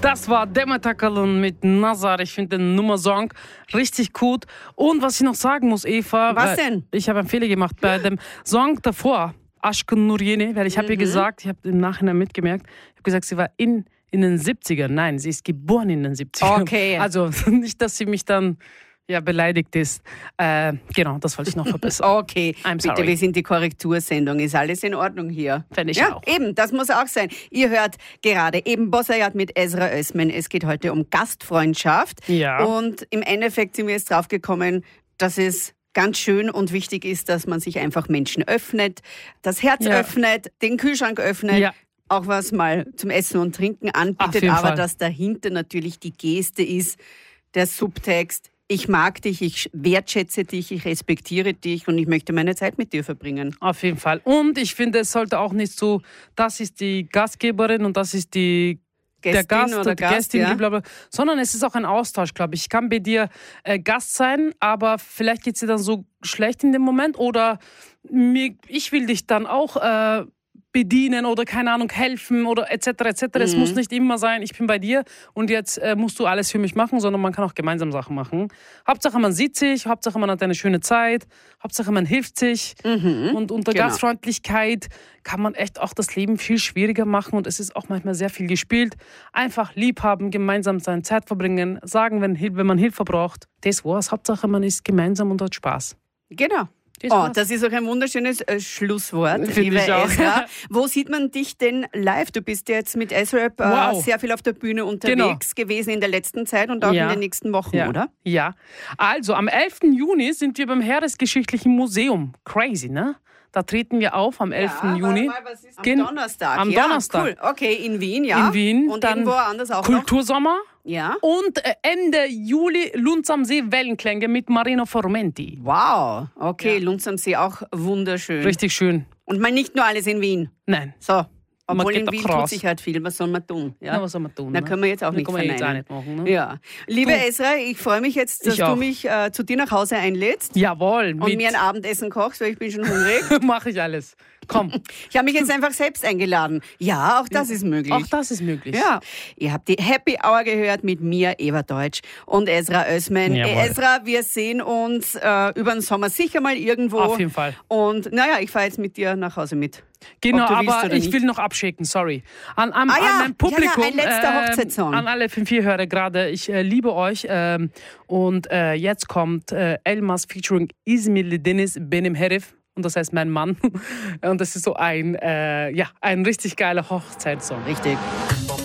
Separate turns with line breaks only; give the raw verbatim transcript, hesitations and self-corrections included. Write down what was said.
Das war Demet Akalın mit Nazar. Ich finde den Nummer-Song richtig gut. Und was ich noch sagen muss, Eva.
Was denn?
Ich habe einen Fehler gemacht bei dem Song davor, Aşkın Nur Yeni, weil ich habe
Mhm.
ihr gesagt, ich habe im Nachhinein mitgemerkt, ich habe gesagt, sie war in, in den siebzigern. Nein, sie ist geboren in den siebzigern.
Okay.
Also nicht, dass sie mich dann ja, beleidigt ist. Äh, genau, das wollte ich noch verbessern.
Okay,
I'm
bitte,
sorry.
wir sind die Korrektursendung. Ist alles in Ordnung hier?
Fände ich
ja,
auch.
eben, das muss auch sein. Ihr hört gerade eben Bossayat mit Ezra Özmen. Es geht heute um Gastfreundschaft.
Ja.
Und im Endeffekt sind wir jetzt draufgekommen, dass es ganz schön und wichtig ist, dass man sich einfach Menschen öffnet, das Herz
Ja.
öffnet, den Kühlschrank öffnet.
Ja.
Auch was mal zum Essen und Trinken
Auf
anbietet,
jeden
aber
Fall.
dass dahinter natürlich die Geste ist, der Subtext. Ich mag dich, ich wertschätze dich, ich respektiere dich und ich möchte meine Zeit mit dir verbringen.
Auf jeden Fall. Und ich finde, es sollte auch nicht so, das ist die Gastgeberin und das ist die der
Gästin
Gast
oder
oder die
Gast,
Gästin,
ja.
blablabla, sondern es ist auch ein Austausch, glaube ich. Ich kann bei dir äh, Gast sein, aber vielleicht geht es dir dann so schlecht in dem Moment oder mir, ich will dich dann auch äh, bedienen oder keine Ahnung helfen oder et cetera et cetera. Es
Mhm.
muss nicht immer sein, ich bin bei dir und jetzt äh, musst du alles für mich machen, sondern man kann auch gemeinsam Sachen machen. Hauptsache man sieht sich, Hauptsache man hat eine schöne Zeit, Hauptsache man hilft sich und unter
Genau.
Gastfreundlichkeit kann man echt auch das Leben viel schwieriger machen und es ist auch manchmal sehr viel gespielt. Einfach lieb haben, gemeinsam seine Zeit verbringen, sagen, wenn, Hil- wenn man Hilfe braucht. Das war's. Hauptsache man ist gemeinsam und hat Spaß.
Genau.
Das
Oh,
war's.
das ist auch ein wunderschönes äh, Schlusswort,
Finde
liebe
ich auch.
Ezra. Wo sieht man dich denn live? Du bist ja jetzt mit S-Rap äh,
Wow.
sehr viel auf der Bühne unterwegs gewesen in der letzten Zeit und auch
Ja.
in den nächsten Wochen,
Ja.
oder?
Ja. Also, am elften Juni sind wir beim Heeresgeschichtlichen Museum. Crazy, ne? Da treten wir auf am elften Juni.
Am
Gen-
Donnerstag.
am
ja,
Donnerstag.
Cool. Okay, in Wien, ja.
In Wien.
Und
dann
irgendwo anders auch
Kultursommer.
noch. Ja.
Und äh, Ende Juli Lunz am See Wellenklänge mit Marino Formenti.
Wow. Okay,
Ja.
Lunz am See auch wunderschön.
Richtig schön.
Und mal nicht nur alles in Wien.
Nein.
So. Obwohl
geht
in
auch
Wien
raus.
tut sich halt viel. Was soll man tun? Ja,
Na, was soll man tun?
Na,
ne?
können wir jetzt auch
Na,
nicht
können wir jetzt auch
verneinen.
nicht machen. Ne?
Ja. Liebe
Du-
Ezra, ich freue mich jetzt, dass
Ich
du
auch.
mich äh, zu dir nach Hause einlädst
Jawohl.
und mir ein Abendessen kochst, weil ich bin schon hungrig.
Mache ich alles. Komm.
Ich habe mich jetzt einfach selbst eingeladen. Ja, auch das ist möglich.
Auch das ist möglich.
Ja, ihr habt die Happy Hour gehört mit mir, Eva Deutsch und Ezra Özmen.
Jawohl.
Ezra, wir sehen uns äh, über den Sommer sicher mal irgendwo.
Auf jeden Fall.
Und naja, ich fahre jetzt mit dir nach Hause mit.
Genau,
Ob du willst
aber
oder
ich
nicht.
will noch abschicken, sorry. An, an,
Ah ja,
an mein Publikum,
ja, ja, ein letzter
ähm,
Hochzeitssong.
an alle fünf vier Hörer gerade, ich äh, liebe euch. Ähm, und äh, jetzt kommt äh, Elmas featuring Izmirli Deniz Benim Herif. Und das heißt mein Mann. Und das ist so ein, äh, ja, ein richtig geiler Hochzeitssong.
Richtig.